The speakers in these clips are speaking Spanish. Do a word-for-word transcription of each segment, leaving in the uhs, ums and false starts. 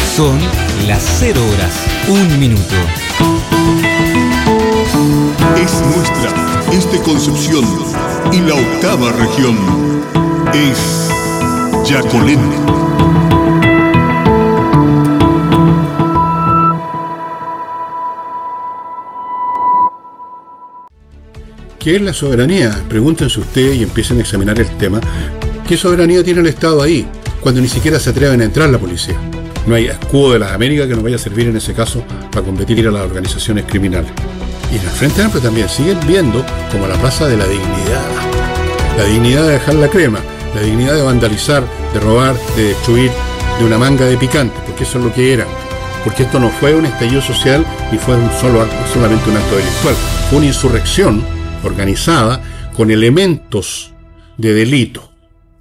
Son las cero horas, un minuto. Es nuestra, es de Concepción, y la octava región es Yacolén. ¿Qué es la soberanía? Pregúntense ustedes y empiecen a examinar el tema. ¿Qué soberanía tiene el Estado ahí, cuando ni siquiera se atreven a entrar la policía? No hay escudo de las Américas que nos vaya a servir en ese caso para combatir a las organizaciones criminales. Y en el Frente Amplio también siguen viendo como la plaza de la dignidad. La dignidad de dejar la crema, la dignidad de vandalizar, de robar, de destruir, de una manga de picante, porque eso es lo que era. Porque esto no fue un estallido social ni fue un solo, solamente un acto delictual. Fue una insurrección organizada con elementos de delito.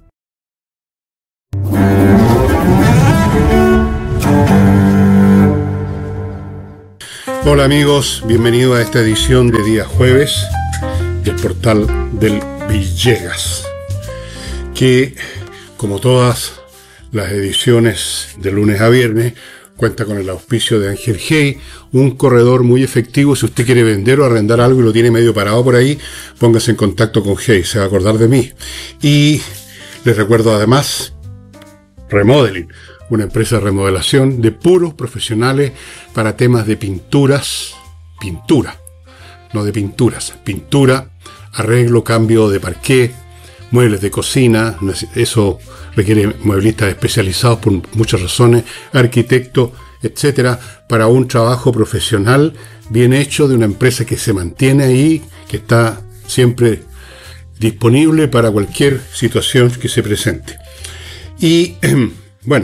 Hola amigos, bienvenidos a esta edición de día jueves del portal del Villegas, que como todas las ediciones de lunes a viernes cuenta con el auspicio de Ángel Hey, un corredor muy efectivo. Si usted quiere vender o arrendar algo y lo tiene medio parado por ahí, póngase en contacto con Hey, se va a acordar de mí. Y les recuerdo además Remodeling, una empresa de remodelación de puros profesionales para temas de pinturas, pintura, no de pinturas, pintura, arreglo, cambio de parqué, muebles de cocina, eso requiere mueblistas especializados por muchas razones, arquitectos, etcétera, para un trabajo profesional bien hecho de una empresa que se mantiene ahí, que está siempre disponible para cualquier situación que se presente. Y bueno,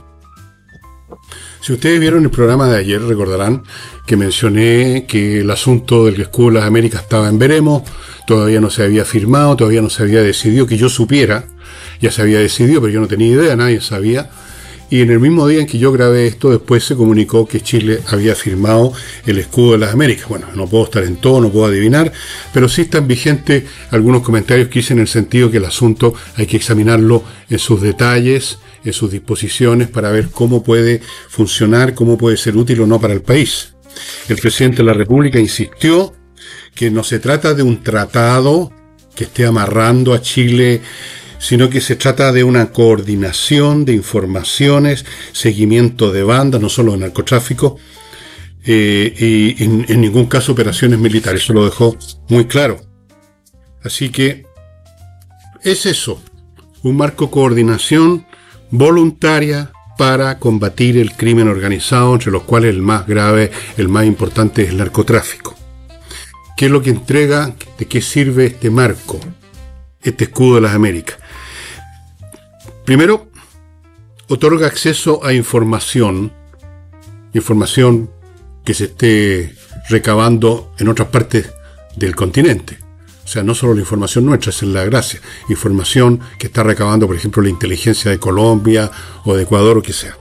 si ustedes vieron el programa de ayer, recordarán que mencioné que el asunto del escudo de las Américas estaba en veremos, todavía no se había firmado, todavía no se había decidido, que yo supiera, ya se había decidido, pero yo no tenía idea, nadie sabía. Y en el mismo día en que yo grabé esto, después se comunicó que Chile había firmado el escudo de las Américas. Bueno, no puedo estar en todo, no puedo adivinar, pero sí están vigentes algunos comentarios que hice en el sentido que el asunto hay que examinarlo en sus detalles, en sus disposiciones, para ver cómo puede funcionar, cómo puede ser útil o no para el país. El presidente de la República insistió que no se trata de un tratado que esté amarrando a Chile, sino que se trata de una coordinación de informaciones, seguimiento de bandas, no solo de narcotráfico, eh, y en, en ningún caso operaciones militares. Eso lo dejó muy claro. Así que es eso, un marco de coordinación voluntaria para combatir el crimen organizado, entre los cuales el más grave, el más importante es el narcotráfico. ¿Qué es lo que entrega? ¿De qué sirve este marco, este escudo de las Américas? Primero, otorga acceso a información, información que se esté recabando en otras partes del continente. O sea, no solo la información nuestra, esa es la gracia. Información que está recabando, por ejemplo, la inteligencia de Colombia o de Ecuador o que sea.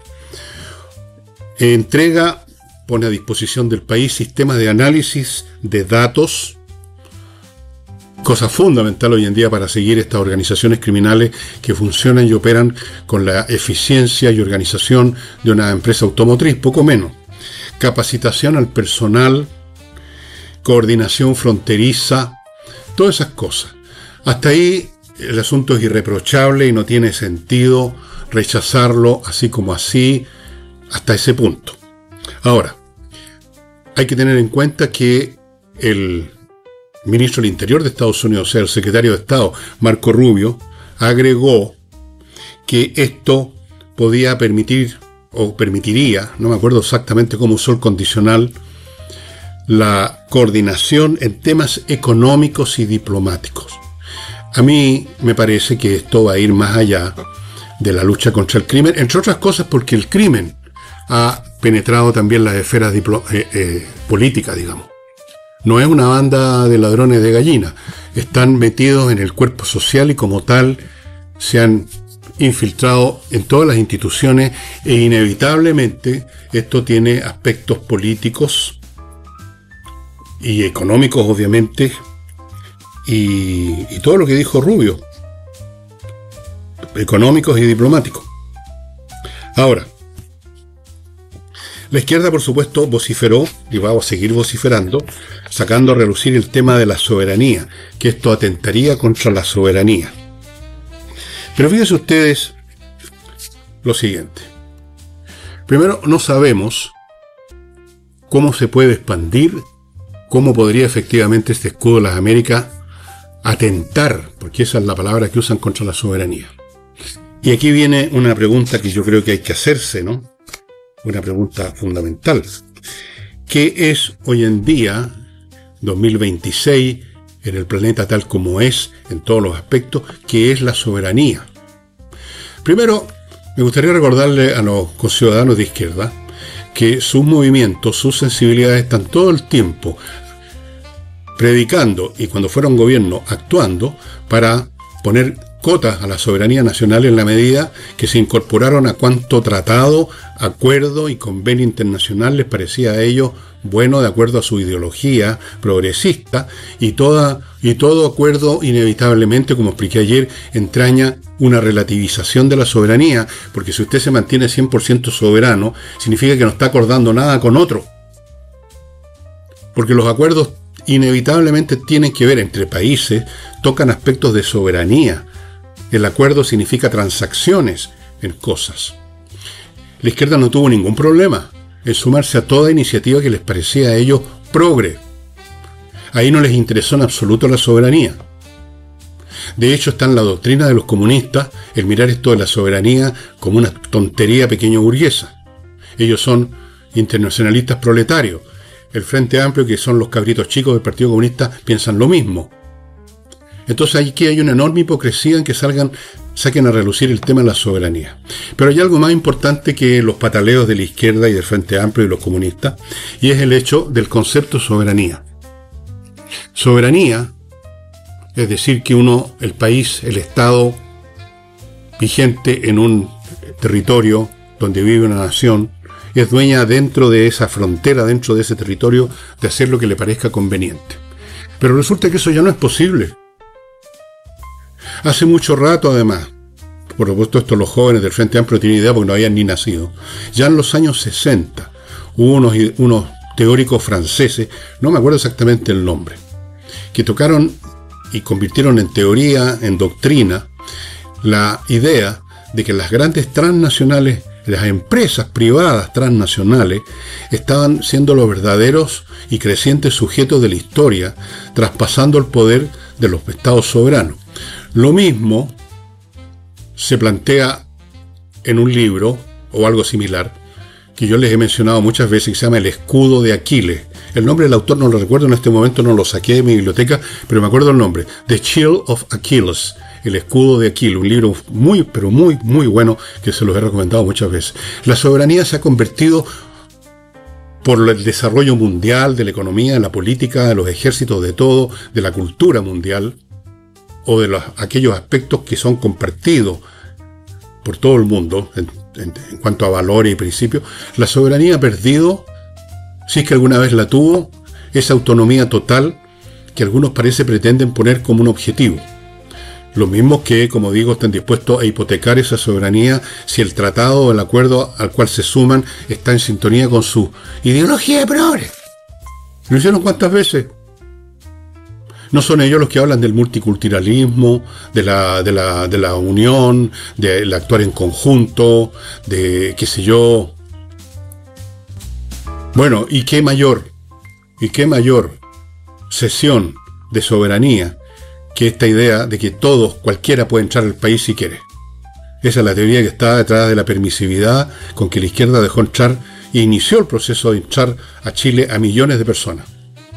Entrega, pone a disposición del país sistemas de análisis de datos, cosa fundamental hoy en día para seguir estas organizaciones criminales que funcionan y operan con la eficiencia y organización de una empresa automotriz, poco menos. Capacitación al personal, coordinación fronteriza, todas esas cosas. Hasta ahí el asunto es irreprochable y no tiene sentido rechazarlo así como así, hasta ese punto. Ahora, hay que tener en cuenta que el ministro del Interior de Estados Unidos, o sea, el secretario de Estado, Marco Rubio, agregó que esto podía permitir, o permitiría, no me acuerdo exactamente cómo usó el condicional, la coordinación en temas económicos y diplomáticos. A mí me parece que esto va a ir más allá de la lucha contra el crimen, entre otras cosas porque el crimen ha penetrado también las esferas diplo- eh, eh, políticas, digamos. No es una banda de ladrones de gallinas, están metidos en el cuerpo social y como tal se han infiltrado en todas las instituciones e inevitablemente esto tiene aspectos políticos y económicos, obviamente, y, y todo lo que dijo Rubio, económicos y diplomáticos. Ahora, La izquierda, por supuesto, vociferó y va a seguir vociferando, sacando a relucir el tema de la soberanía, que esto atentaría contra la soberanía. Pero fíjense ustedes lo siguiente. Primero, no sabemos cómo se puede expandir, cómo podría efectivamente este escudo de las Américas atentar, porque esa es la palabra que usan, contra la soberanía. Y aquí viene una pregunta que yo creo que hay que hacerse, ¿no? Una pregunta fundamental. ¿Qué es hoy en día, dos mil veintiséis, en el planeta tal como es, en todos los aspectos, qué es la soberanía? Primero, me gustaría recordarle a los conciudadanos de izquierda que sus movimientos, sus sensibilidades están todo el tiempo predicando, y cuando fueron gobierno actuando, para poner cotas a la soberanía nacional en la medida que se incorporaron a cuanto tratado, acuerdo y convenio internacional les parecía a ellos bueno de acuerdo a su ideología progresista, y, toda, y todo acuerdo inevitablemente, como expliqué ayer, entraña una relativización de la soberanía, porque si usted se mantiene cien por ciento soberano, significa que no está acordando nada con otro. Porque los acuerdos inevitablemente tienen que ver entre países, tocan aspectos de soberanía. El acuerdo significa transacciones en cosas. La izquierda no tuvo ningún problema en sumarse a toda iniciativa que les parecía a ellos progre. Ahí no les interesó en absoluto la soberanía. De hecho, está en la doctrina de los comunistas el mirar esto de la soberanía como una tontería pequeño burguesa. Ellos son internacionalistas proletarios. El Frente Amplio, que son los cabritos chicos del Partido Comunista, piensan lo mismo. Entonces aquí hay una enorme hipocresía en que salgan, saquen a relucir el tema de la soberanía. Pero hay algo más importante que los pataleos de la izquierda y del Frente Amplio y los comunistas, y es el hecho del concepto soberanía. Soberanía, es decir, que uno, el país, el Estado vigente en un territorio donde vive una nación, es dueña dentro de esa frontera, dentro de ese territorio, de hacer lo que le parezca conveniente. Pero resulta que eso ya no es posible. Hace mucho rato, además, por supuesto esto los jóvenes del Frente Amplio no tienen idea porque no habían ni nacido, ya en los años sesenta hubo unos, unos teóricos franceses, no me acuerdo exactamente el nombre, que tocaron y convirtieron en teoría, en doctrina, la idea de que las grandes transnacionales, las empresas privadas transnacionales, estaban siendo los verdaderos y crecientes sujetos de la historia, traspasando el poder de los estados soberanos. Lo mismo se plantea en un libro, o algo similar, que yo les he mencionado muchas veces, que se llama El escudo de Aquiles. El nombre del autor no lo recuerdo en este momento, no lo saqué de mi biblioteca, pero me acuerdo el nombre. The Shield of Achilles, El escudo de Aquiles, un libro muy, pero muy, muy bueno, que se los he recomendado muchas veces. La soberanía se ha convertido, por el desarrollo mundial de la economía, de la política, de los ejércitos, de todo, de la cultura mundial, o de los, aquellos aspectos que son compartidos por todo el mundo en, en, en cuanto a valores y principios, la soberanía ha perdido, si es que alguna vez la tuvo, esa autonomía total que algunos parece pretenden poner como un objetivo. Los mismos que, como digo, están dispuestos a hipotecar esa soberanía si el tratado o el acuerdo al cual se suman está en sintonía con su ideología de progre. ¿Lo hicieron cuántas veces? No son ellos los que hablan del multiculturalismo, de la, de la, de la unión, del actuar en conjunto, de qué sé yo. Bueno, ¿y qué mayor, y qué mayor cesión de soberanía que esta idea de que todos, cualquiera puede entrar al país si quiere? Esa es la teoría que está detrás de la permisividad con que la izquierda dejó entrar e inició el proceso de entrar a Chile a millones de personas.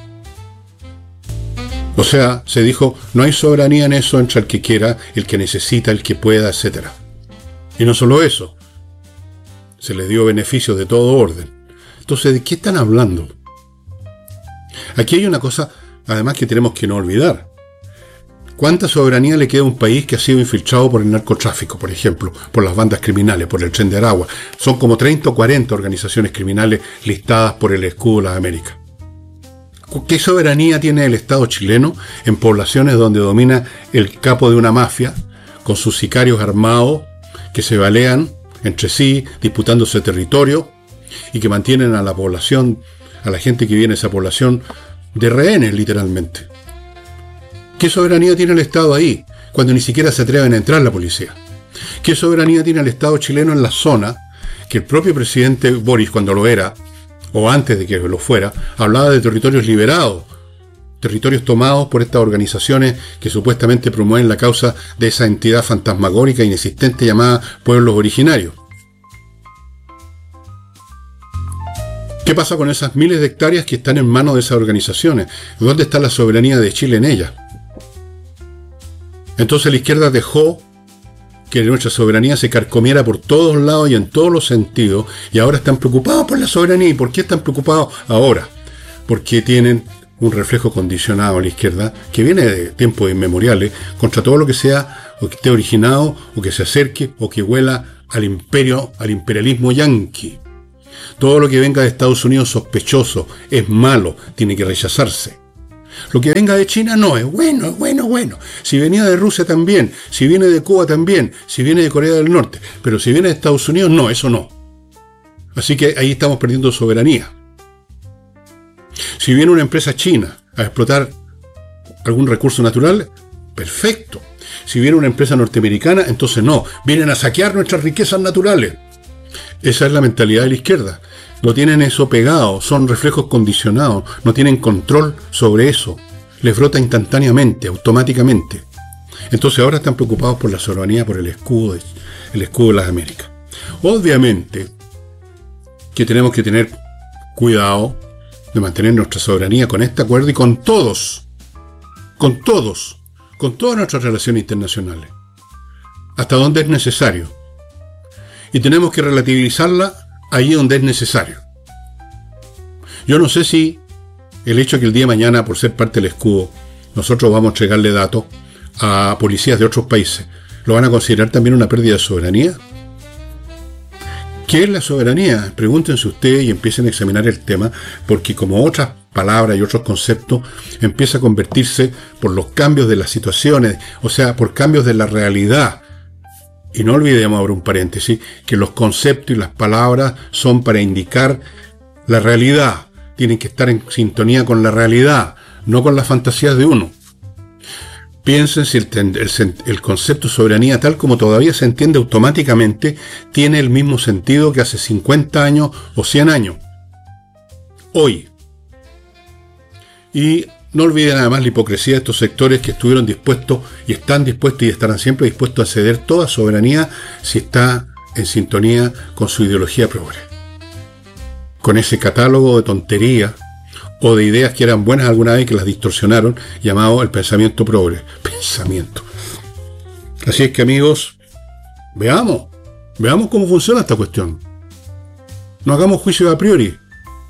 O sea, se dijo, no hay soberanía en eso, entra el que quiera, el que necesita, el que pueda, etcétera. Y no solo eso, se les dio beneficios de todo orden. Entonces, ¿de qué están hablando? Aquí hay una cosa, además, que tenemos que no olvidar. ¿Cuánta soberanía le queda a un país que ha sido infiltrado por el narcotráfico, por ejemplo, por las bandas criminales, por el Tren de Aragua? Son como treinta o cuarenta organizaciones criminales listadas por el Escudo de las Américas. ¿Qué soberanía tiene el Estado chileno en poblaciones donde domina el capo de una mafia, con sus sicarios armados que se balean entre sí, disputándose territorio, y que mantienen a la población, a la gente que viene a esa población, de rehenes, literalmente. ¿Qué soberanía tiene el Estado ahí, cuando ni siquiera se atreven a entrar la policía? ¿Qué soberanía tiene el Estado chileno en la zona, que el propio presidente Boric, cuando lo era, o antes de que lo fuera, hablaba de territorios liberados, territorios tomados por estas organizaciones que supuestamente promueven la causa de esa entidad fantasmagórica e inexistente llamada pueblos originarios? ¿Qué pasa con esas miles de hectáreas que están en manos de esas organizaciones? ¿Dónde está la soberanía de Chile en ellas? Entonces la izquierda dejó que nuestra soberanía se carcomiera por todos lados y en todos los sentidos, y ahora están preocupados por la soberanía. ¿Y por qué están preocupados ahora? Porque tienen un reflejo condicionado a la izquierda que viene de tiempos inmemoriales contra todo lo que sea o que esté originado o que se acerque o que huela al imperio, al imperialismo yanqui. Todo lo que venga de Estados Unidos sospechoso, es malo, tiene que rechazarse. Lo que venga de China no, es bueno, es bueno, bueno. Si venía de Rusia también, si viene de Cuba también, si viene de Corea del Norte, pero si viene de Estados Unidos, no, eso no. Así que ahí estamos perdiendo soberanía. Si viene una empresa china a explotar algún recurso natural, perfecto. Si viene una empresa norteamericana, entonces no, vienen a saquear nuestras riquezas naturales. Esa es la mentalidad de la izquierda. Lo tienen eso pegado, son reflejos condicionados, no tienen control sobre eso. Les brota instantáneamente, automáticamente. Entonces ahora están preocupados por la soberanía, por el escudo, el escudo de las Américas. Obviamente que tenemos que tener cuidado de mantener nuestra soberanía con este acuerdo y con todos, con todos, con todas nuestras relaciones internacionales, hasta donde es necesario. Y tenemos que relativizarla ahí donde es necesario. Yo no sé si el hecho de que el día de mañana, por ser parte del escudo, nosotros vamos a entregarle datos a policías de otros países, ¿lo van a considerar también una pérdida de soberanía? ¿Qué es la soberanía? Pregúntense ustedes y empiecen a examinar el tema, porque como otras palabras y otros conceptos, empieza a convertirse por los cambios de las situaciones, o sea, por cambios de la realidad. Y no olvidemos, abro un paréntesis, que los conceptos y las palabras son para indicar la realidad. Tienen que estar en sintonía con la realidad, no con las fantasías de uno. Piensen si el, el, el concepto de soberanía, tal como todavía se entiende automáticamente, tiene el mismo sentido que hace cincuenta años o cien años. Hoy. Y no olviden además la hipocresía de estos sectores que estuvieron dispuestos y están dispuestos y estarán siempre dispuestos a ceder toda soberanía si está en sintonía con su ideología progre. Con ese catálogo de tonterías o de ideas que eran buenas alguna vez que las distorsionaron, llamado el pensamiento progre. Pensamiento. Así es que, amigos, veamos, veamos cómo funciona esta cuestión. No hagamos juicio a priori.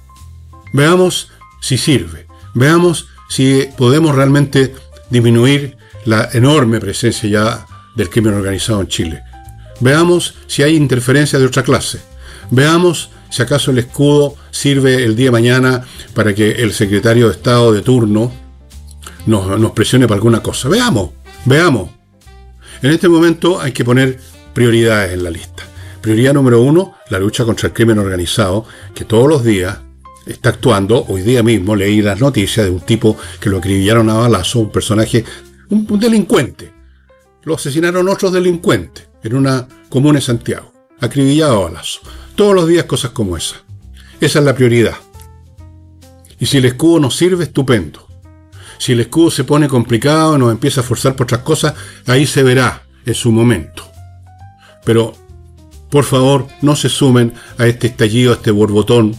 Veamos si sirve. Veamos si podemos realmente disminuir la enorme presencia ya del crimen organizado en Chile. Veamos si hay interferencia de otra clase. Veamos si acaso el escudo sirve el día de mañana para que el secretario de Estado de turno nos, nos presione para alguna cosa. Veamos, veamos. En este momento hay que poner prioridades en la lista. Prioridad número uno, la lucha contra el crimen organizado, que todos los días está actuando. Hoy día mismo leí las noticias de un tipo que lo acribillaron a balazo, un personaje, un, un delincuente. Lo asesinaron otros delincuentes en una comuna en Santiago, acribillado a balazo. Todos los días cosas como esa. Esa es la prioridad. Y si el escudo nos sirve, estupendo. Si el escudo se pone complicado y nos empieza a forzar por otras cosas, ahí se verá en su momento. Pero, por favor, no se sumen a este estallido, a este borbotón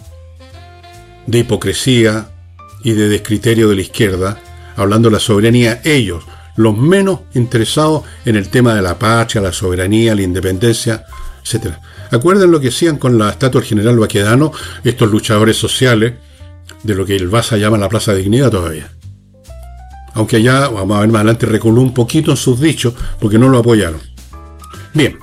de hipocresía y de descriterio de la izquierda, hablando de la soberanía, ellos, los menos interesados en el tema de la patria, la soberanía, la independencia, etcétera. Acuerden lo que hacían con la estatua del general Baquedano, estos luchadores sociales, de lo que el Baza llama la Plaza de Dignidad todavía. Aunque allá, vamos a ver más adelante, reculó un poquito en sus dichos, porque no lo apoyaron. Bien.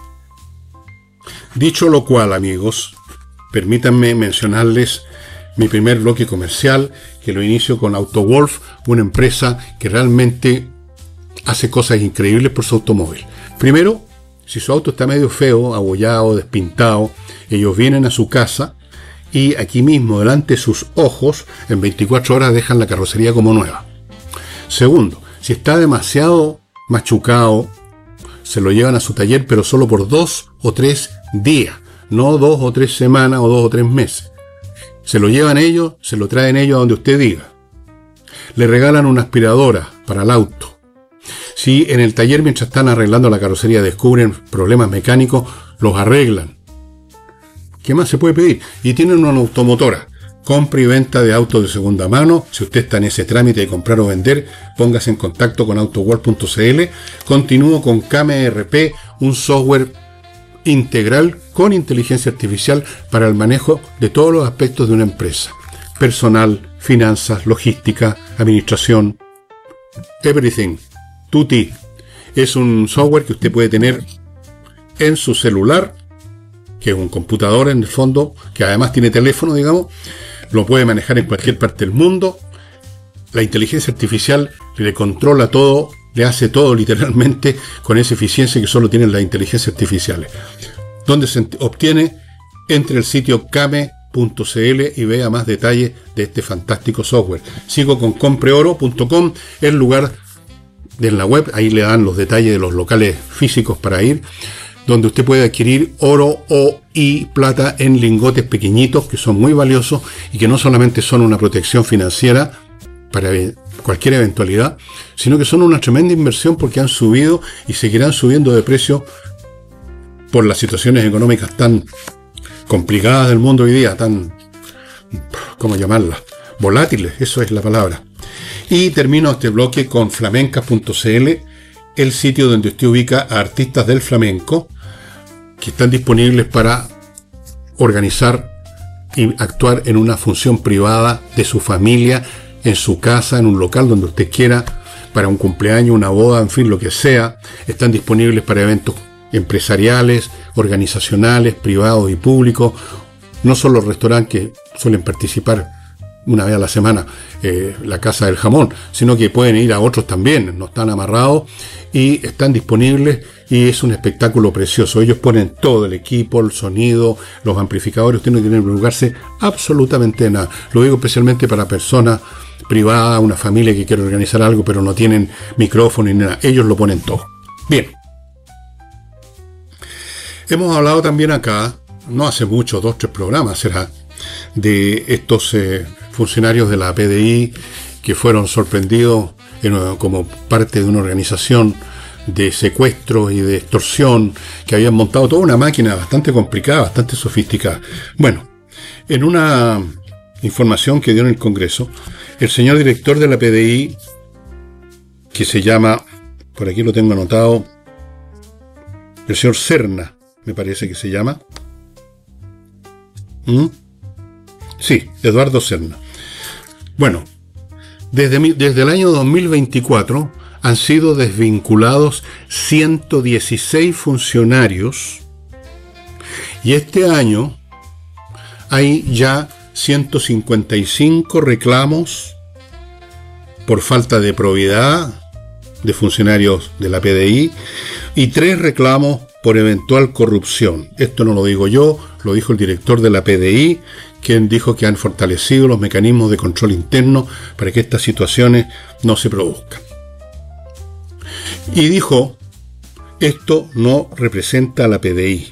Dicho lo cual, amigos, permítanme mencionarles mi primer bloque comercial, que lo inicio con AutoWolf, una empresa que realmente hace cosas increíbles por su automóvil. Primero, si su auto está medio feo, abollado, despintado, ellos vienen a su casa y aquí mismo, delante de sus ojos, en veinticuatro horas dejan la carrocería como nueva. Segundo, si está demasiado machucado, se lo llevan a su taller, pero solo por dos o tres días, no dos o tres semanas o dos o tres meses. Se lo llevan ellos, se lo traen ellos a donde usted diga. Le regalan una aspiradora para el auto. Si en el taller, mientras están arreglando la carrocería, descubren problemas mecánicos, los arreglan. ¿Qué más se puede pedir? Y tienen una automotora. Compra y venta de autos de segunda mano. Si usted está en ese trámite de comprar o vender, póngase en contacto con autoworld punto c l. Continúo con K M R P, un software integral con inteligencia artificial para el manejo de todos los aspectos de una empresa. Personal, finanzas, logística, administración, everything. Tutti. Es un software que usted puede tener en su celular, que es un computador en el fondo, que además tiene teléfono, digamos, lo puede manejar en cualquier parte del mundo. La inteligencia artificial le controla todo, le hace todo literalmente con esa eficiencia que solo tienen las inteligencias artificiales. Donde se obtiene, entre el sitio K M E punto c l y vea más detalles de este fantástico software. Sigo con compre oro punto com, el lugar de la web, ahí le dan los detalles de los locales físicos para ir, donde usted puede adquirir oro o y plata en lingotes pequeñitos que son muy valiosos y que no solamente son una protección financiera para cualquier eventualidad, sino que son una tremenda inversión porque han subido y seguirán subiendo de precio por las situaciones económicas tan complicadas del mundo hoy día, tan, ¿cómo llamarlas? Volátiles, eso es la palabra. Y termino este bloque con flamencas punto c l, el sitio donde usted ubica a artistas del flamenco que están disponibles para organizar y actuar en una función privada de su familia, en su casa, en un local donde usted quiera, para un cumpleaños, una boda, en fin, lo que sea. Están disponibles para eventos empresariales, organizacionales, privados y públicos. No solo restaurantes que suelen participar una vez a la semana, eh, la Casa del Jamón, sino que pueden ir a otros también, no están amarrados y están disponibles, y es un espectáculo precioso. Ellos ponen todo, el equipo, el sonido, los amplificadores. Usted no tiene que preocuparse absolutamente de nada. Lo digo especialmente para personas privadas, una familia que quiere organizar algo pero no tienen micrófono ni nada. Ellos lo ponen todo. Bien. Hemos hablado también acá, no hace mucho, dos, tres programas será, de estos eh, funcionarios de la P D I que fueron sorprendidos en, como parte de una organización de secuestro y de extorsión, que habían montado toda una máquina bastante complicada, bastante sofisticada. Bueno, en una información que dio en el Congreso, el señor director de la P D I, que se llama, por aquí lo tengo anotado, el señor Serna, me parece que se llama. ¿Mm? Sí, Eduardo Serna. Bueno, desde, desde el año dos mil veinticuatro han sido desvinculados ciento dieciséis funcionarios y este año hay ya ciento cincuenta y cinco reclamos por falta de probidad de funcionarios de la P D I y tres reclamos por eventual corrupción. Esto no lo digo yo, lo dijo el director de la P D I, quien dijo que han fortalecido los mecanismos de control interno para que estas situaciones no se produzcan. Y dijo, esto no representa a la P D I.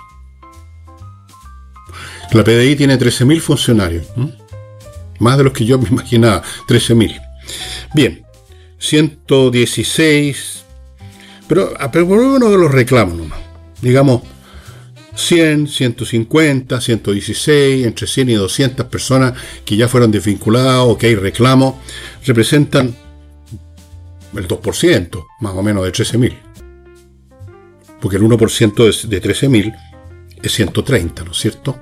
La P D I tiene trece mil funcionarios, ¿eh? Más de los que yo me imaginaba, trece mil. Bien, ciento dieciséis, pero, pero por uno de los reclamos nomás. Digamos, cien, ciento cincuenta, ciento dieciséis, entre cien y doscientas personas que ya fueron desvinculadas o que hay reclamos, representan el dos por ciento, más o menos, de trece mil. Porque el uno por ciento de trece mil es ciento treinta, ¿no es cierto?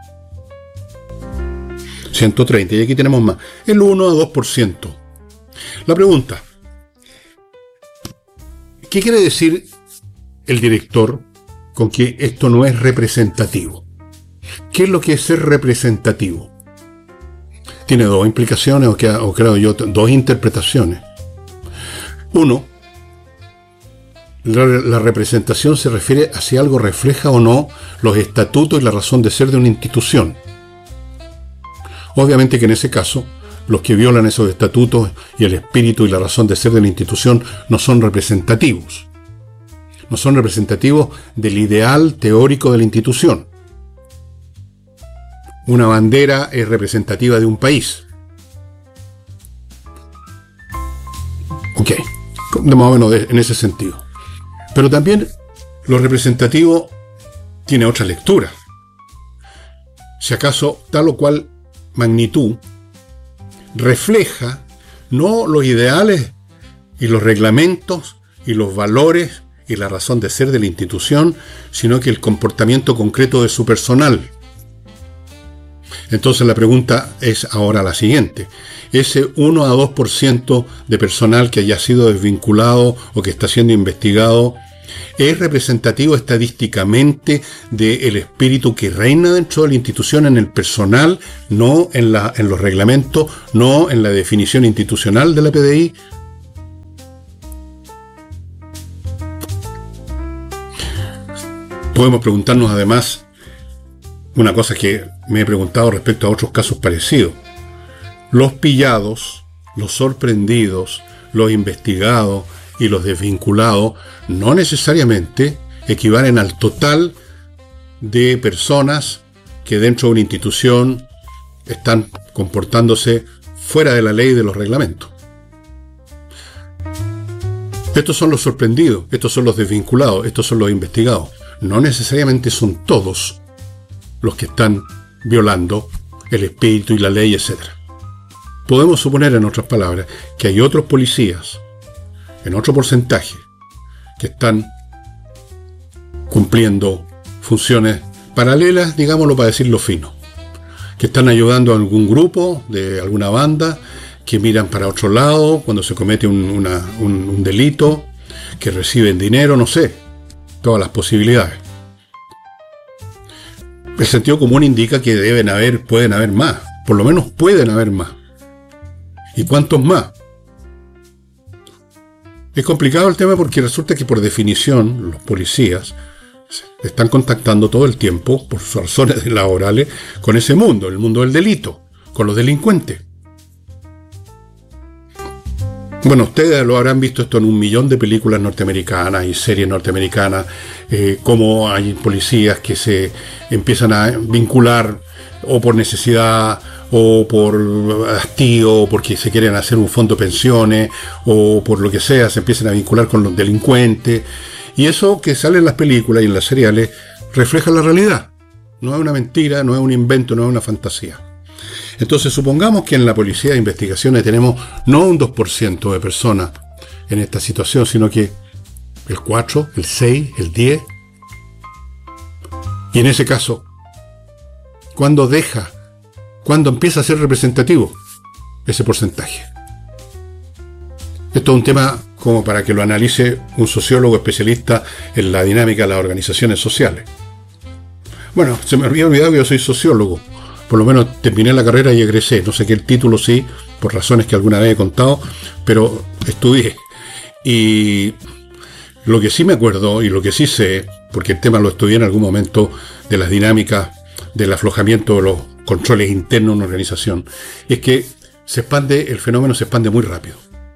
ciento treinta, y aquí tenemos más. El uno a dos por ciento. La pregunta, ¿qué quiere decir el director con que esto no es representativo? ¿Qué es lo que es ser representativo? Tiene dos implicaciones, o, que, o creo yo, dos interpretaciones. Uno, la, la representación se refiere a si algo refleja o no los estatutos y la razón de ser de una institución. Obviamente que en ese caso, los que violan esos estatutos y el espíritu y la razón de ser de la institución no son representativos. No son representativos del ideal teórico de la institución. Una bandera es representativa de un país. Ok, de más o menos de, en ese sentido. Pero también lo representativo tiene otra lectura. Si acaso tal o cual magnitud refleja no los ideales y los reglamentos y los valores y la razón de ser de la institución, sino que el comportamiento concreto de su personal. Entonces la pregunta es ahora la siguiente: ese uno a dos por ciento de personal que haya sido desvinculado o que está siendo investigado, ¿es representativo estadísticamente del espíritu que reina dentro de la institución en el personal, no en, la, en los reglamentos, no en la definición institucional de la P D I? Podemos preguntarnos además una cosa que me he preguntado respecto a otros casos parecidos. Los pillados, los sorprendidos, los investigados y los desvinculados no necesariamente equivalen al total de personas que dentro de una institución están comportándose fuera de la ley y de los reglamentos. Estos son los sorprendidos, estos son los desvinculados, estos son los investigados. No necesariamente son todos los que están violando el espíritu y la ley, etcétera. Podemos suponer, en otras palabras, que hay otros policías, en otro porcentaje, que están cumpliendo funciones paralelas, digámoslo para decirlo fino, que están ayudando a algún grupo de alguna banda, que miran para otro lado cuando se comete un, una, un, un delito, que reciben dinero, no sé, todas las posibilidades. El sentido común indica que deben haber, pueden haber más, por lo menos pueden haber más. ¿Y cuántos más? Es complicado el tema porque resulta que por definición los policías están contactando todo el tiempo, por sus razones laborales, con ese mundo, el mundo del delito, con los delincuentes. Bueno, ustedes lo habrán visto esto en un millón de películas norteamericanas y series norteamericanas, eh, cómo hay policías que se empiezan a vincular o por necesidad o por hastío, o porque se quieren hacer un fondo de pensiones, o por lo que sea, se empiezan a vincular con los delincuentes. Y eso que sale en las películas y en las seriales refleja la realidad. No es una mentira, no es un invento, no es una fantasía. Entonces supongamos que en la Policía de Investigaciones tenemos no un dos por ciento de personas en esta situación, sino que el cuatro, el seis, el diez. Y en ese caso, ¿cuándo deja? ¿Cuándo empieza a ser representativo ese porcentaje? Esto es un tema como para que lo analice un sociólogo especialista en la dinámica de las organizaciones sociales. Bueno, se me había olvidado que yo soy sociólogo. Por lo menos terminé la carrera y egresé. No sé qué el título sí, por razones que alguna vez he contado, pero estudié. Y lo que sí me acuerdo y lo que sí sé, porque el tema lo estudié en algún momento de las dinámicas del aflojamiento de los controles internos en una organización, es que se expande, el fenómeno se expande muy rápido.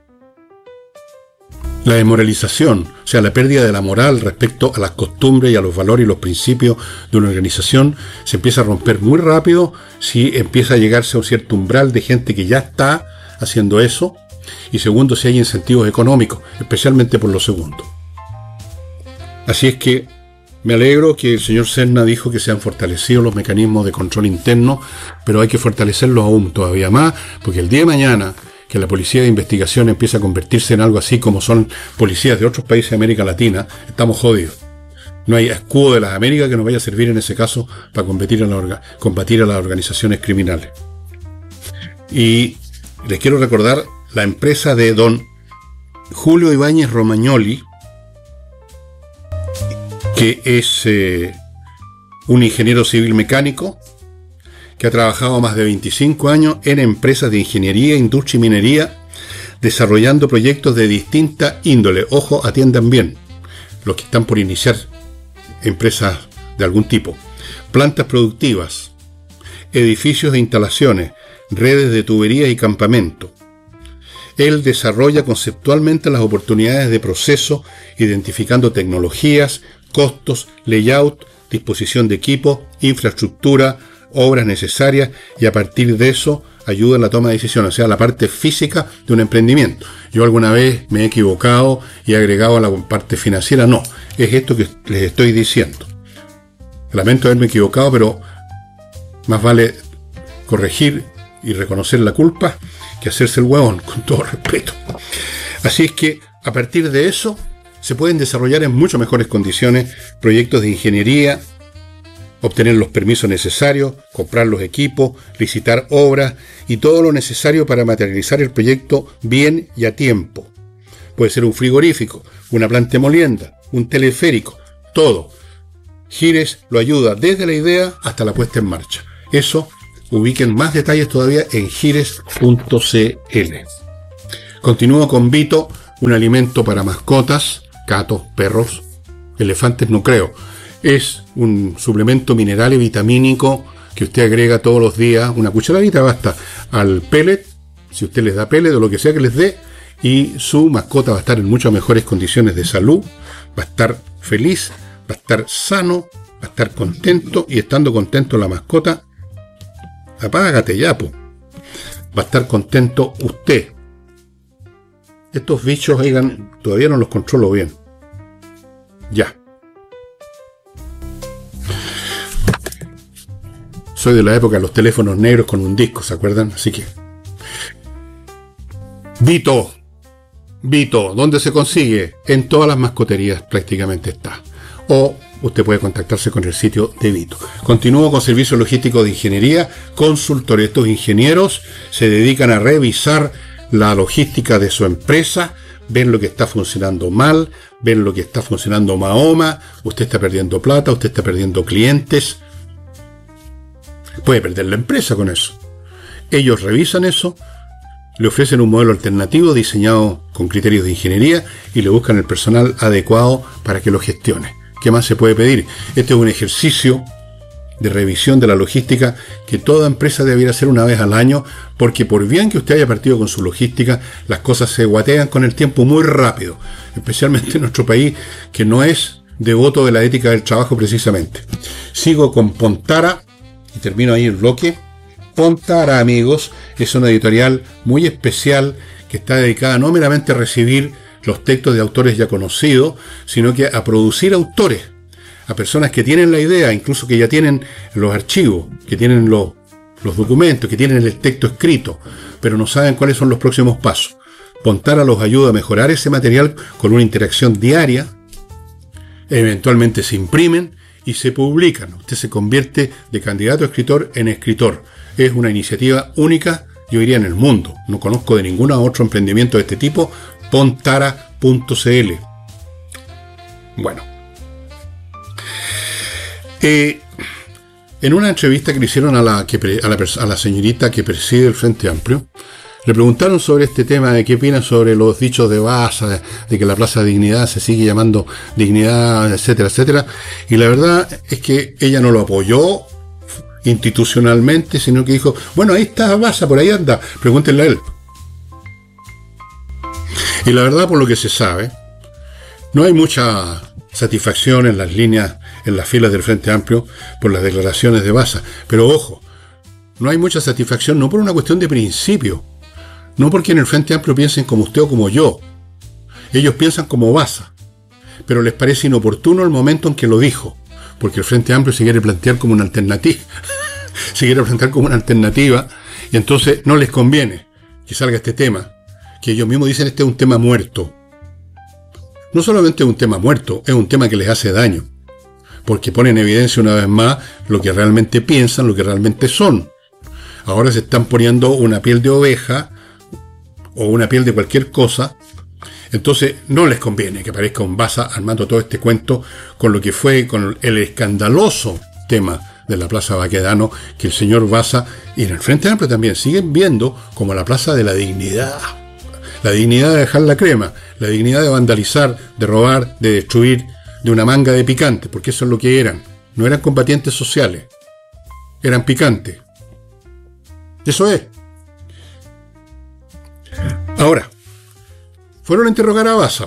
La desmoralización, o sea, la pérdida de la moral respecto a las costumbres y a los valores y los principios de una organización, se empieza a romper muy rápido si empieza a llegarse a un cierto umbral de gente que ya está haciendo eso, y segundo, si hay incentivos económicos, especialmente por lo segundo. Así es que me alegro que el señor Serna dijo que se han fortalecido los mecanismos de control interno, pero hay que fortalecerlos aún todavía más, porque el día de mañana que la policía de investigación empieza a convertirse en algo así como son policías de otros países de América Latina, estamos jodidos. No hay escudo de las Américas que nos vaya a servir en ese caso para combatir a, la orga, combatir a las organizaciones criminales. Y les quiero recordar la empresa de don Julio Ibáñez Romagnoli, que es eh, un ingeniero civil mecánico, que ha trabajado más de veinticinco años en empresas de ingeniería, industria y minería, desarrollando proyectos de distinta índole. Ojo, atiendan bien, los que están por iniciar empresas de algún tipo. Plantas productivas, edificios e instalaciones, redes de tuberías y campamento. Él desarrolla conceptualmente las oportunidades de proceso, identificando tecnologías, costos, layout, disposición de equipo, infraestructura, obras necesarias, y a partir de eso ayuda en la toma de decisiones, o sea, la parte física de un emprendimiento. Yo alguna vez me he equivocado y he agregado a la parte financiera. No, es esto que les estoy diciendo. Lamento haberme equivocado, pero más vale corregir y reconocer la culpa que hacerse el huevón, con todo respeto. Así es que a partir de eso se pueden desarrollar en mucho mejores condiciones proyectos de ingeniería, obtener los permisos necesarios, comprar los equipos, licitar obras y todo lo necesario para materializar el proyecto bien y a tiempo. Puede ser un frigorífico, una planta molienda, un teleférico, todo. Gires lo ayuda desde la idea hasta la puesta en marcha. Eso, ubiquen más detalles todavía en gires punto c l. Continúo con Vito, un alimento para mascotas, gatos, perros, elefantes no creo. Es un suplemento mineral y vitamínico que usted agrega todos los días, una cucharadita basta al pellet, si usted les da pellet o lo que sea que les dé, y su mascota va a estar en muchas mejores condiciones de salud, va a estar feliz, va a estar sano, va a estar contento, y estando contento la mascota, apágate ya, po. Va a estar contento usted. Estos bichos, oigan, todavía no los controlo bien. Ya. Soy de la época de los teléfonos negros con un disco, ¿se acuerdan? Así que... Vito. Vito, ¿dónde se consigue? En todas las mascoterías prácticamente está. O usted puede contactarse con el sitio de Vito. Continúo con servicios logísticos de ingeniería, consultoría. Estos ingenieros se dedican a revisar la logística de su empresa, ven lo que está funcionando mal, ven lo que está funcionando Mahoma, usted está perdiendo plata, usted está perdiendo clientes. Puede perder la empresa con eso. Ellos revisan eso, le ofrecen un modelo alternativo diseñado con criterios de ingeniería y le buscan el personal adecuado para que lo gestione. ¿Qué más se puede pedir? Este es un ejercicio de revisión de la logística que toda empresa debiera hacer una vez al año, porque por bien que usted haya partido con su logística, las cosas se guatean con el tiempo muy rápido, especialmente en nuestro país, que no es devoto de la ética del trabajo precisamente. Sigo con Pontara y termino ahí el bloque. Pontara, amigos, es una editorial muy especial que está dedicada no meramente a recibir los textos de autores ya conocidos, sino que a producir autores, a personas que tienen la idea, incluso que ya tienen los archivos, que tienen los, los documentos, que tienen el texto escrito, pero no saben cuáles son los próximos pasos. Pontara los ayuda a mejorar ese material con una interacción diaria, eventualmente se imprimen y se publican. Usted se convierte de candidato a escritor en escritor. Es una iniciativa única, yo diría, en el mundo. No conozco de ningún otro emprendimiento de este tipo. Pontara punto c l. Bueno. Eh, en una entrevista que le hicieron a la, que, a, la, a la señorita que preside el Frente Amplio, le preguntaron sobre este tema de qué opina sobre los dichos de Baza, de, de que la Plaza Dignidad se sigue llamando Dignidad, etcétera, etcétera. Y la verdad es que ella no lo apoyó institucionalmente, sino que dijo, bueno, ahí está Baza, por ahí anda, pregúntenle a él. Y la verdad, por lo que se sabe, no hay mucha satisfacción en las líneas, en las filas del Frente Amplio por las declaraciones de Baza. Pero ojo, no hay mucha satisfacción no por una cuestión de principio, no porque en el Frente Amplio piensen como usted o como yo. Ellos piensan como Baza, pero les parece inoportuno el momento en que lo dijo, porque el Frente Amplio se quiere plantear como una alternativa, se quiere plantear como una alternativa, y entonces no les conviene que salga este tema, que ellos mismos dicen este es un tema muerto. No solamente es un tema muerto, es un tema que les hace daño, porque pone en evidencia una vez más lo que realmente piensan, lo que realmente son. Ahora se están poniendo una piel de oveja o una piel de cualquier cosa, entonces no les conviene que aparezca un Baza armando todo este cuento con lo que fue, con el escandaloso tema de la Plaza Baquedano, que el señor Baza y en el Frente Amplio también siguen viendo como la Plaza de la Dignidad. La dignidad de dejar la crema, la dignidad de vandalizar, de robar, de destruir, de una manga de picantes, porque eso es lo que eran. No eran combatientes sociales, eran picantes. Eso es, Ahora, fueron a interrogar a Baza.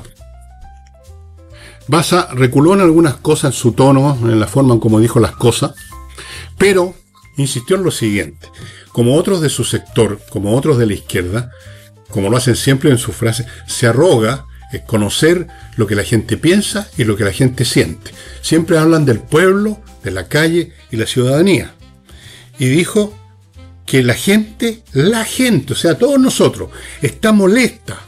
Baza reculó en algunas cosas en su tono, en la forma en cómo dijo las cosas, pero insistió en lo siguiente. Como otros de su sector, como otros de la izquierda, como lo hacen siempre en sus frases, se arroga es conocer lo que la gente piensa y lo que la gente siente. Siempre hablan del pueblo, de la calle y la ciudadanía. Y dijo que la gente, la gente, o sea, todos nosotros, está molesta.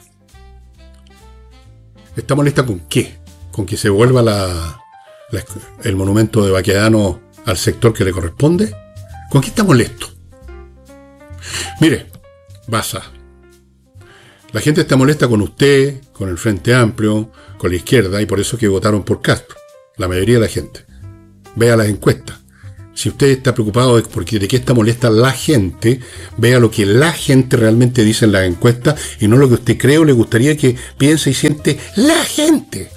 ¿Está molesta con qué? ¿Con que se vuelva la, la, el monumento de Baquedano al sector que le corresponde? ¿Con qué está molesto? Mire, Baza, la gente está molesta con usted, con el Frente Amplio, con la izquierda, y por eso que votaron por Castro. La mayoría de la gente. Vea las encuestas. Si usted está preocupado de, porque, de qué está molesta la gente, vea lo que la gente realmente dice en las encuestas y no lo que usted cree o le gustaría que piense y siente la gente.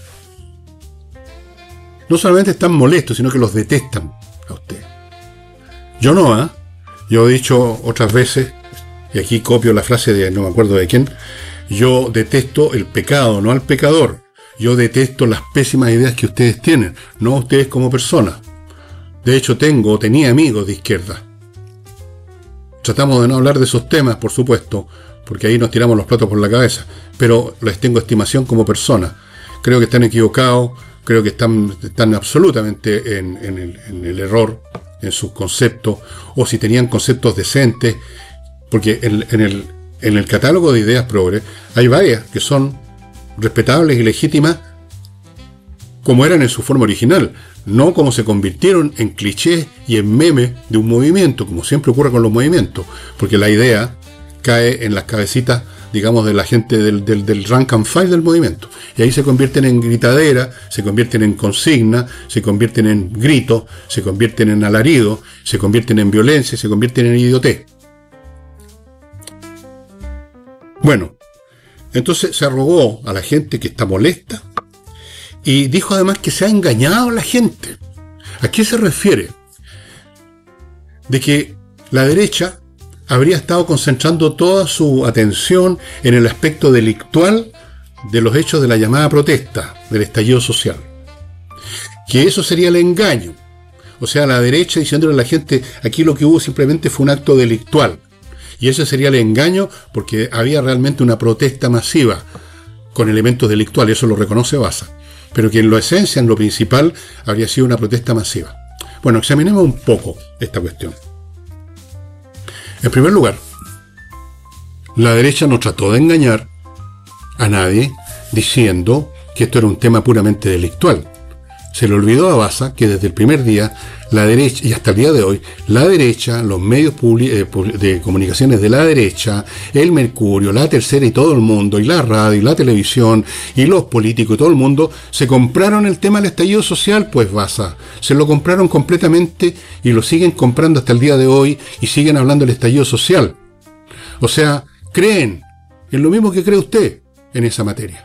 No solamente están molestos, sino que los detestan a usted. Yo no, ¿ah? ¿eh? Yo he dicho otras veces, y aquí copio la frase de no me acuerdo de quién, yo detesto el pecado, no al pecador. Yo detesto las pésimas ideas que ustedes tienen, no ustedes como personas. De hecho, tengo o tenía amigos de izquierda. Tratamos de no hablar de esos temas, por supuesto, porque ahí nos tiramos los platos por la cabeza, pero les tengo estimación como personas. Creo que están equivocados, creo que están, están absolutamente en, en, el, en el error, en sus conceptos, o si tenían conceptos decentes, porque en, en, el, en el catálogo de ideas progres hay varias que son respetables y legítimas como eran en su forma original, no como se convirtieron en clichés y en memes de un movimiento, como siempre ocurre con los movimientos, porque la idea cae en las cabecitas, digamos, de la gente del, del, del rank and file del movimiento, y ahí se convierten en gritadera, se convierten en consigna, se convierten en gritos, se convierten en alarido, se convierten en violencia, se convierten en idiotez. Bueno, entonces se arrogó a la gente que está molesta y dijo además que se ha engañado a la gente. ¿A qué se refiere? De que la derecha habría estado concentrando toda su atención en el aspecto delictual de los hechos de la llamada protesta, del estallido social. Que eso sería el engaño. O sea, la derecha diciéndole a la gente, aquí lo que hubo simplemente fue un acto delictual. Y ese sería el engaño porque había realmente una protesta masiva con elementos delictuales, eso lo reconoce Baza. Pero que en lo esencia, en lo principal, habría sido una protesta masiva. Bueno, examinemos un poco esta cuestión. En primer lugar, la derecha no trató de engañar a nadie diciendo que esto era un tema puramente delictual. Se le olvidó a Baza que desde el primer día, la derecha, y hasta el día de hoy, la derecha, los medios de comunicaciones de la derecha, el Mercurio, la Tercera y todo el mundo, y la radio, y la televisión, y los políticos y todo el mundo, se compraron el tema del estallido social, pues Baza. Se lo compraron completamente y lo siguen comprando hasta el día de hoy y siguen hablando del estallido social. O sea, creen en lo mismo que cree usted en esa materia.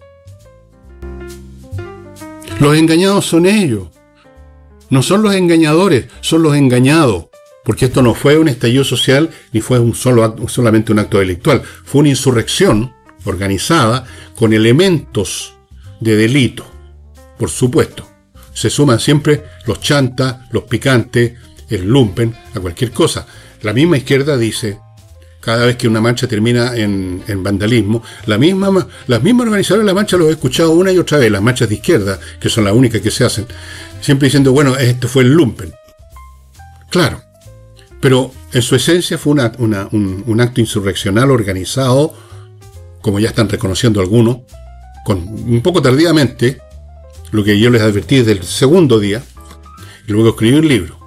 Los engañados son ellos. No son los engañadores, son los engañados. Porque esto no fue un estallido social ni fue un solo acto, solamente un acto delictual. Fue una insurrección organizada con elementos de delito. Por supuesto. Se suman siempre los chantas, los picantes, el lumpen, a cualquier cosa. La misma izquierda dice, cada vez que una marcha termina en, en vandalismo, la misma, las mismas organizadoras de la marcha los he escuchado una y otra vez, las marchas de izquierda, que son las únicas que se hacen, siempre diciendo, bueno, esto fue el lumpen. Claro, pero en su esencia fue una, una, un, un acto insurreccional organizado, como ya están reconociendo algunos, con un poco tardíamente, lo que yo les advertí desde el segundo día, y luego escribí un libro.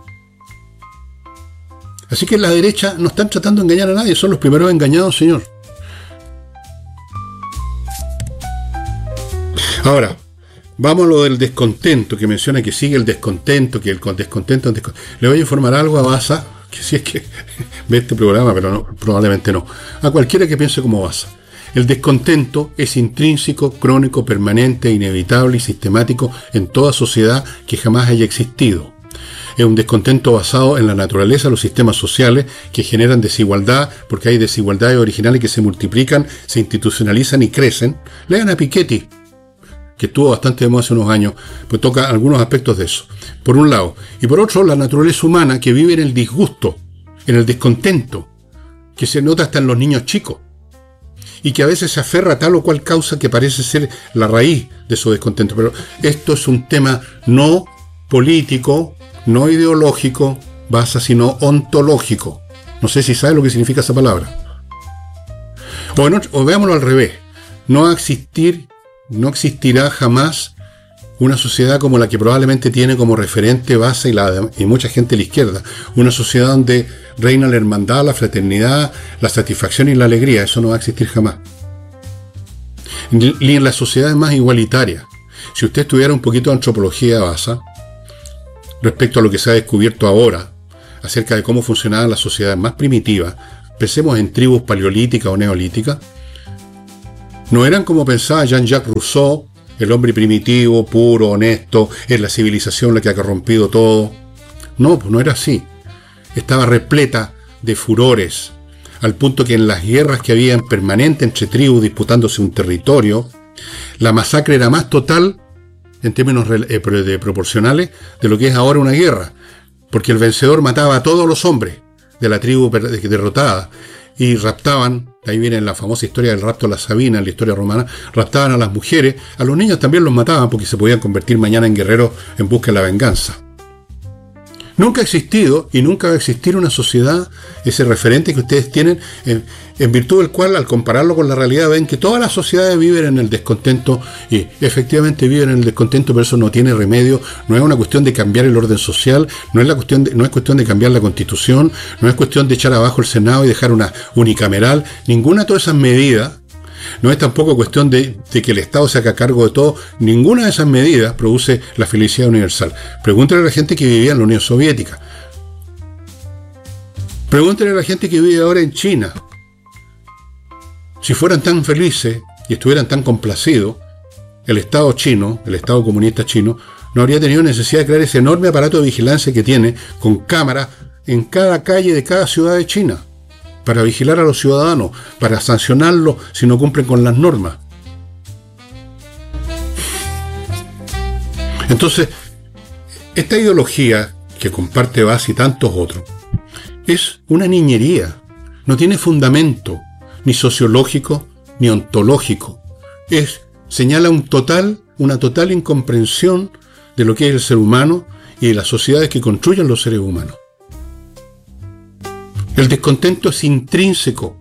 Así que la derecha no están tratando de engañar a nadie, son los primeros engañados, señor. Ahora, vamos a lo del descontento, que menciona que sigue el descontento, que el descontento, el descontento. Le voy a informar algo a Baza, que si es que ve este programa, pero no, probablemente no. A cualquiera que piense como Baza. El descontento es intrínseco, crónico, permanente, inevitable y sistemático en toda sociedad que jamás haya existido. Es un descontento basado en la naturaleza, los sistemas sociales que generan desigualdad, porque hay desigualdades originales que se multiplican, se institucionalizan y crecen. Lean a Piketty, que estuvo bastante de moda hace unos años, pues toca algunos aspectos de eso, por un lado. Y por otro, la naturaleza humana que vive en el disgusto, en el descontento, que se nota hasta en los niños chicos, y que a veces se aferra a tal o cual causa que parece ser la raíz de su descontento. Pero esto es un tema no político, no ideológico, basa, sino ontológico. No sé si sabe lo que significa esa palabra. O, no, o veámoslo al revés. No va a existir, no existirá jamás una sociedad como la que probablemente tiene como referente base y, la, y mucha gente de la izquierda. Una sociedad donde reina la hermandad, la fraternidad, la satisfacción y la alegría. Eso no va a existir jamás. Ni en las sociedades más igualitarias. Si usted estudiara un poquito de antropología basa, respecto a lo que se ha descubierto ahora, acerca de cómo funcionaban las sociedades más primitivas, pensemos en tribus paleolíticas o neolíticas, no eran como pensaba Jean-Jacques Rousseau, el hombre primitivo, puro, honesto, es la civilización la que ha corrompido todo. No, pues no era así. Estaba repleta de furores, al punto que en las guerras que había permanentes entre tribus disputándose un territorio, la masacre era más total en términos de proporcionales de lo que es ahora una guerra, porque el vencedor mataba a todos los hombres de la tribu derrotada y raptaban, ahí viene la famosa historia del rapto de la Sabina en la historia romana, raptaban a las mujeres, a los niños también los mataban porque se podían convertir mañana en guerreros en busca de la venganza. Nunca ha existido y nunca va a existir una sociedad, ese referente que ustedes tienen, en, en virtud del cual, al compararlo con la realidad, ven que todas las sociedades viven en el descontento y efectivamente viven en el descontento, pero eso no tiene remedio. No es una cuestión de cambiar el orden social, no es, la cuestión de, no es cuestión de cambiar la Constitución, no es cuestión de echar abajo el Senado y dejar una unicameral. Ninguna de todas esas medidas. No es tampoco cuestión de, de que el Estado se haga cargo de todo. Ninguna de esas medidas produce la felicidad universal. Pregúntale a la gente que vivía en la Unión Soviética. Pregúntale a la gente que vive ahora en China. Si fueran tan felices y estuvieran tan complacidos, el Estado chino, el Estado comunista chino, no habría tenido necesidad de crear ese enorme aparato de vigilancia que tiene, con cámaras en cada calle de cada ciudad de China, para vigilar a los ciudadanos, para sancionarlos si no cumplen con las normas. Entonces, esta ideología que comparte Bas y tantos otros, es una niñería, no tiene fundamento, ni sociológico, ni ontológico. Es, señala un total, una total incomprensión de lo que es el ser humano y de las sociedades que construyen los seres humanos. El descontento es intrínseco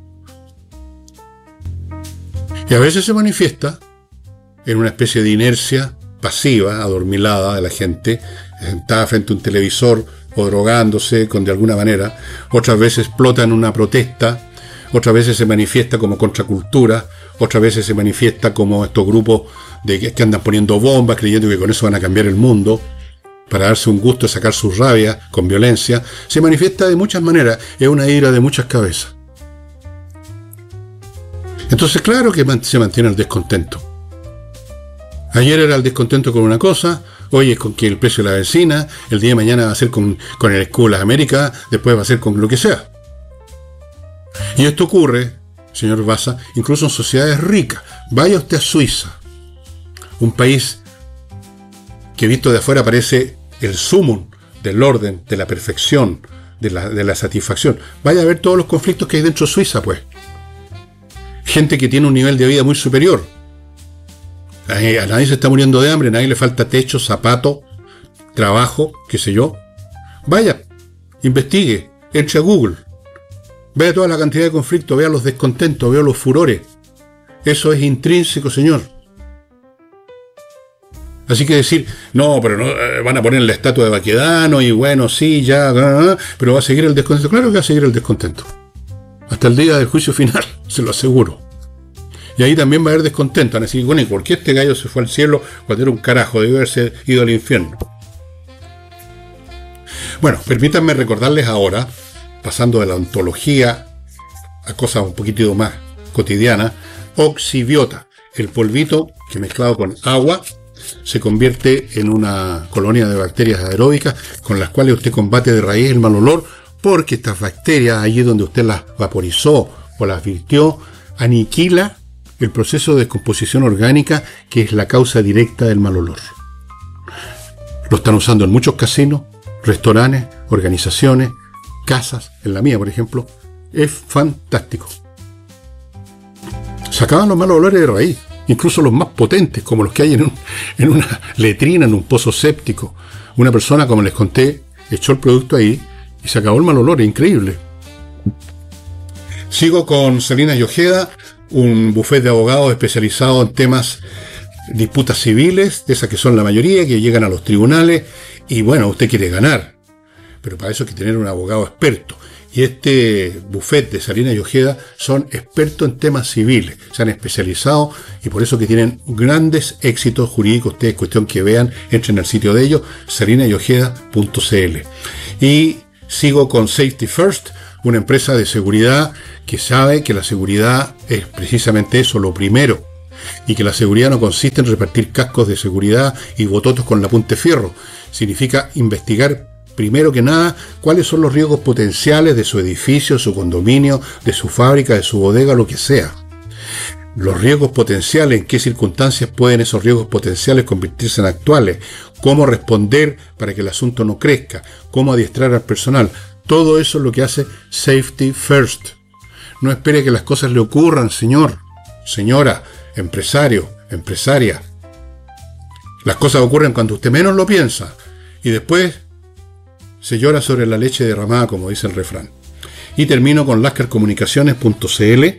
y a veces se manifiesta en una especie de inercia pasiva, adormilada de la gente, sentada frente a un televisor o drogándose con de alguna manera. Otras veces explota en una protesta, otras veces se manifiesta como contracultura, otras veces se manifiesta como estos grupos de que, que andan poniendo bombas creyendo que con eso van a cambiar el mundo, para darse un gusto de sacar su rabia con violencia. Se manifiesta de muchas maneras, es una ira de muchas cabezas. Entonces, claro que se mantiene el descontento. Ayer era el descontento con una cosa, hoy es con que el precio de la benzina, el día de mañana va a ser con, con el escudo de las Américas, después va a ser con lo que sea. Y esto ocurre, señor Basa, incluso en sociedades ricas. Vaya usted a Suiza, un país que visto de afuera parece el sumum del orden, de la perfección, de la, de la satisfacción. Vaya a ver todos los conflictos que hay dentro de Suiza, pues. Gente que tiene un nivel de vida muy superior. A, a nadie se está muriendo de hambre, a nadie le falta techo, zapato, trabajo, qué sé yo. Vaya, investigue, entre a Google. Vea toda la cantidad de conflictos, vea los descontentos, vea los furores. Eso es intrínseco, señor. Así que decir, no, pero no eh, van a poner la estatua de Baquedano y bueno, sí, ya, uh, pero va a seguir el descontento. Claro que va a seguir el descontento. Hasta el día del juicio final, se lo aseguro. Y ahí también va a haber descontento. Van a decir, bueno, ¿y por qué este gallo se fue al cielo cuando era un carajo? Debió haberse ido al infierno. Bueno, permítanme recordarles ahora, pasando de la ontología a cosas un poquitito más cotidianas, oxibiota, el polvito que mezclado con agua se convierte en una colonia de bacterias aeróbicas con las cuales usted combate de raíz el mal olor, porque estas bacterias, allí donde usted las vaporizó o las virtió, aniquila el proceso de descomposición orgánica que es la causa directa del mal olor. Lo están usando en muchos casinos, restaurantes, organizaciones, casas, en la mía por ejemplo. Es fantástico. Se acaban los malos olores de raíz, incluso los más potentes, como los que hay en, un, en una letrina, en un pozo séptico. Una persona, como les conté, echó el producto ahí y se acabó el mal olor, increíble. Sigo con Salinas y Ojeda, un bufete de abogados especializado en temas disputas civiles, de esas que son la mayoría, que llegan a los tribunales, y bueno, usted quiere ganar, pero para eso hay que tener un abogado experto. Y este bufete de Salinas y Ojeda son expertos en temas civiles, se han especializado y por eso que tienen grandes éxitos jurídicos. Ustedes, cuestión que vean, entren al sitio de ellos, salinas y ojeda punto c l. Y sigo con Safety First, una empresa de seguridad que sabe que la seguridad es precisamente eso, lo primero, y que la seguridad no consiste en repartir cascos de seguridad y bototos con la punta de fierro. Significa investigar primero que nada cuáles son los riesgos potenciales de su edificio, su condominio, de su fábrica, de su bodega, lo que sea. Los riesgos potenciales, en qué circunstancias pueden esos riesgos potenciales convertirse en actuales, cómo responder para que el asunto no crezca, cómo adiestrar al personal. Todo eso es lo que hace Safety First. No espere que las cosas le ocurran, señor, señora, empresario, empresaria. Las cosas ocurren cuando usted menos lo piensa y después se llora sobre la leche derramada, como dice el refrán. Y termino con lascar comunicaciones punto c l,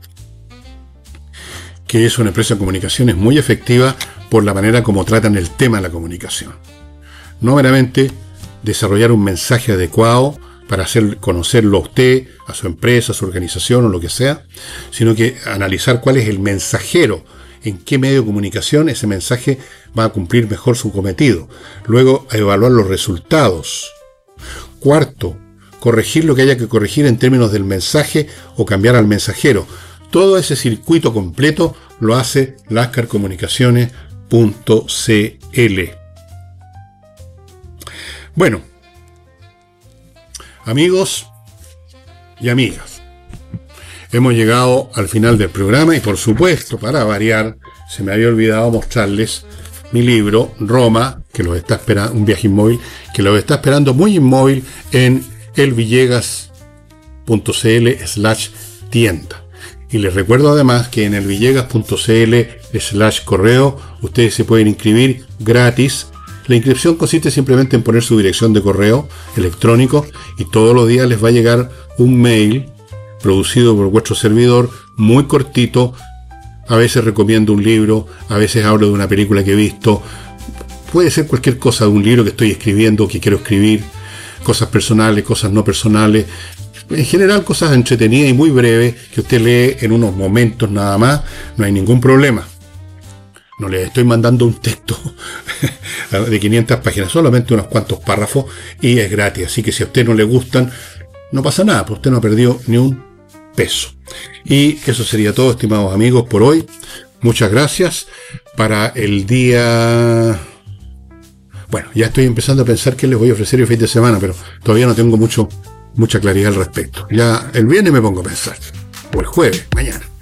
que es una empresa de comunicaciones muy efectiva por la manera como tratan el tema de la comunicación. No meramente desarrollar un mensaje adecuado para hacer conocerlo a usted, a su empresa, a su organización o lo que sea, sino que analizar cuál es el mensajero, en qué medio de comunicación ese mensaje va a cumplir mejor su cometido. Luego, a evaluar los resultados. Cuarto, corregir lo que haya que corregir en términos del mensaje o cambiar al mensajero. Todo ese circuito completo lo hace lascar comunicaciones punto c l. Bueno, amigos y amigas, hemos llegado al final del programa y por supuesto, para variar, se me había olvidado mostrarles mi libro, Roma, que los está esperando, un viaje inmóvil, que los está esperando muy inmóvil en elvillegas punto c l slash tienda. Y les recuerdo además que en elvillegas punto c l slash correo ustedes se pueden inscribir gratis. La inscripción consiste simplemente en poner su dirección de correo electrónico y todos los días les va a llegar un mail producido por vuestro servidor, muy cortito. A veces recomiendo un libro, a veces hablo de una película que he visto. Puede ser cualquier cosa, de un libro que estoy escribiendo, que quiero escribir, cosas personales, cosas no personales. En general, cosas entretenidas y muy breves que usted lee en unos momentos nada más. No hay ningún problema. No les estoy mandando un texto de quinientas páginas, solamente unos cuantos párrafos y es gratis. Así que si a usted no le gustan, no pasa nada, porque usted no ha perdido ni un peso. Y eso sería todo, estimados amigos, por hoy. Muchas gracias. Para el día... Bueno, ya estoy empezando a pensar qué les voy a ofrecer el fin de semana, pero todavía no tengo mucho, mucha claridad al respecto. Ya el viernes me pongo a pensar. O el jueves, mañana.